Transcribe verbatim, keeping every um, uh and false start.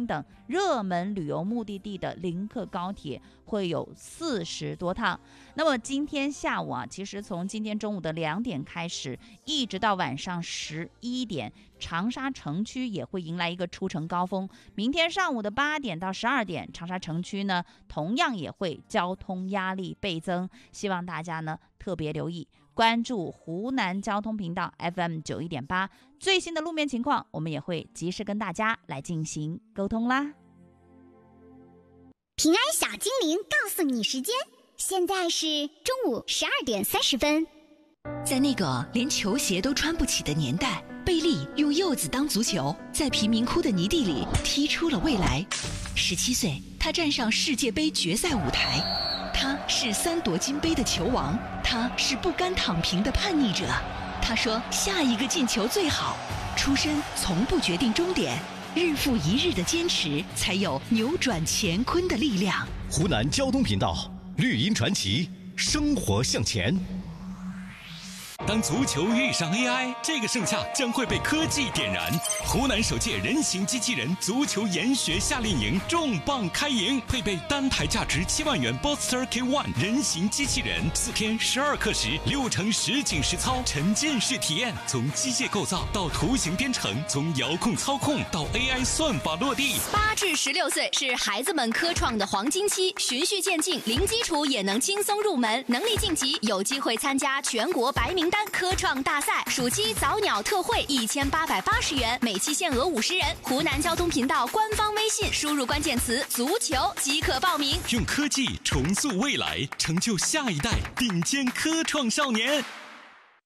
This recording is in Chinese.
等热门旅游目的地的林客高铁会有四十多趟。那么今天下午啊，其实从今天中午的两点开始，一直到晚上十一点，长沙城区也会迎来一个出城高峰。明天上午的八点到十二点，长沙城区呢同样也会交通压力倍增，希望大家呢特别留意，关注湖南交通频道 F M 九一点八，最新的路面情况，我们也会及时跟大家来进行沟通啦。 平安小精灵告诉你时间，现在是中午十二点三十分。 在那个连球鞋都穿不起的年代，贝利用柚子当足球，在贫民窟的泥地里踢出了未来。十七岁，他站上世界杯决赛舞台。他是三夺金杯的球王，他是不甘躺平的叛逆者。他说下一个进球最好。出身从不决定终点，日复一日的坚持，才有扭转乾坤的力量。 湖南交通频道，绿茵传奇，生活向前。 当足球遇上 A I， 这个盛夏将会被科技点燃。湖南首届人形机器人足球研学夏令营重磅开营，配备单台价值七万元 Boxster K 一 人形机器人，四天十二课时，六成实景实操，沉浸式体验，从机械构造到图形编程，从遥控操控到 A I 算法落地。 八至十六岁是孩子们科创的黄金期，循序渐进，零基础也能轻松入门，能力晋级有机会参加全国白名单科创大赛。暑期早鸟特惠一千八百八十元，每期限额五十人。湖南交通频道官方微信输入关键词足球即可报名。 用科技重塑未来，成就下一代顶尖科创少年。